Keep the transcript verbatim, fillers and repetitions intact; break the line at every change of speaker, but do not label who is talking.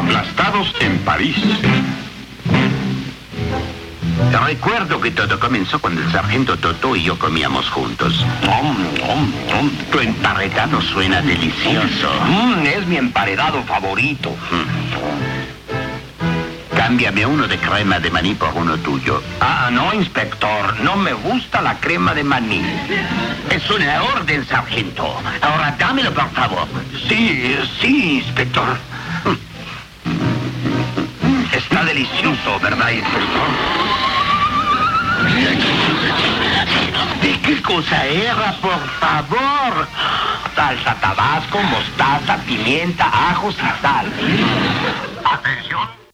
Aplastados en París.
Recuerdo que todo comenzó cuando el sargento Totó y yo comíamos juntos.
Mm, mm, mm.
Tu emparedado suena delicioso.
Mm, es mi emparedado favorito.
Cámbiame uno de crema de maní por uno tuyo.
Ah, no, inspector. No me gusta la crema de maní.
Es una orden, sargento. Ahora dámelo, por favor.
Sí, sí, inspector. Está delicioso, ¿verdad, inspector?
¿De qué cosa era, por favor?
Salsa tabasco, mostaza, pimienta, ajos y sal.
Atención.